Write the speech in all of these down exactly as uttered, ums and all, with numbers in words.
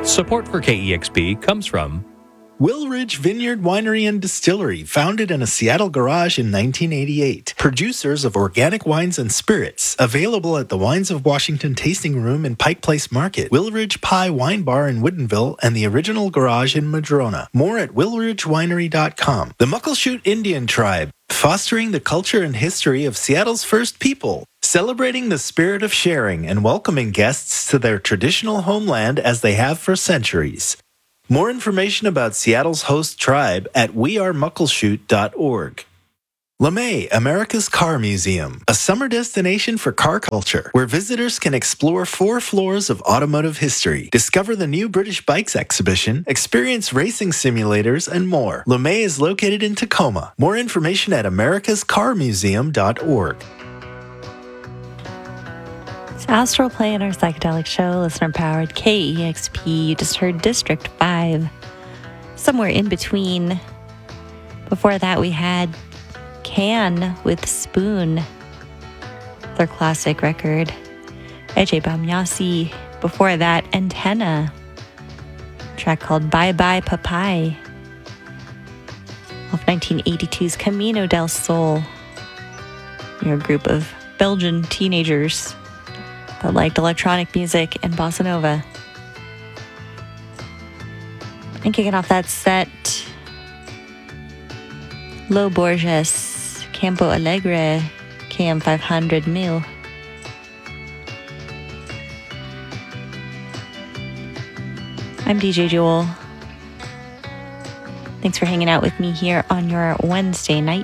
Support for K E X P comes from Wilridge Vineyard Winery and Distillery, founded in a Seattle garage in nineteen eighty-eight. Producers of organic wines and spirits. Available at the Wines of Washington Tasting Room in Pike Place Market, Wilridge Pie Wine Bar in Woodinville, and the original garage in Madrona. More at wilridge winery dot com. The Muckleshoot Indian Tribe, fostering the culture and history of Seattle's first people. Celebrating the spirit of sharing and welcoming guests to their traditional homeland as they have for centuries. More information about Seattle's host tribe at we are muckleshoot dot org. LeMay, America's Car Museum, a summer destination for car culture, where visitors can explore four floors of automotive history, discover the new British Bikes exhibition, experience racing simulators, and more. LeMay is located in Tacoma. More information at americas car museum dot org. Astral Play in our psychedelic show, listener-powered K E X P. You just heard District five, somewhere in between. Before that, we had Can with Spoon, their classic record. Ece Bamyasi. Before that, Antenna, a track called Bye Bye Papai, off nineteen eighty-two's Camino del Sol. You're a group of Belgian teenagers that liked electronic music and bossa nova. And kicking off that set, Lo Borges, Campo Alegre, K M five hundred Mil. I'm D J Jewel. Thanks for hanging out with me here on your Wednesday night.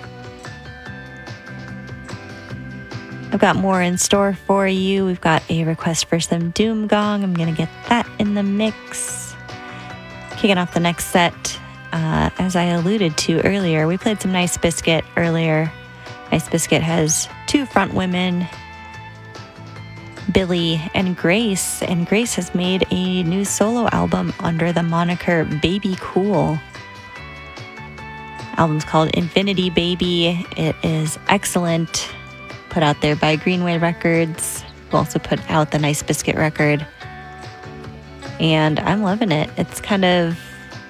I've got more in store for you. We've got a request for some Doom Gong. I'm going to get that in the mix. Kicking off the next set, uh, as I alluded to earlier, we played some Nice Biscuit earlier. Nice Biscuit has two front women, Billy and Grace, and Grace has made a new solo album under the moniker Baby Cool. Album's called Infinity Baby. It is excellent. Put out there by Greenway Records. We'll also put out the Nice Biscuit record. And I'm loving it. It's kind of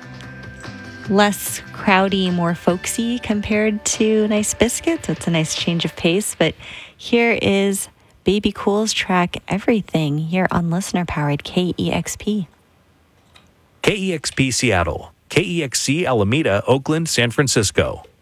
less crowdy, more folksy compared to Nice Biscuit. So it's a nice change of pace. But here is Baby Cool's track Everything here on listener-powered K E X P. K E X P Seattle, K E X C Alameda, Oakland, San Francisco.